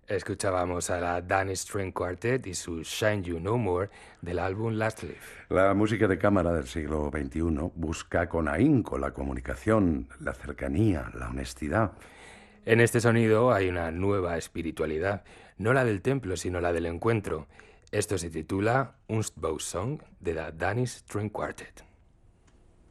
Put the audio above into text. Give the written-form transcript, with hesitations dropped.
Escuchábamos a la Danish String Quartet y su Shine You No More del álbum Last Leaf. La música de cámara del siglo XXI busca con ahínco la comunicación, la cercanía, la honestidad. En este sonido hay una nueva espiritualidad, no la del templo, sino la del encuentro. Esto se titula Unstbow Song de la Danish String Quartet.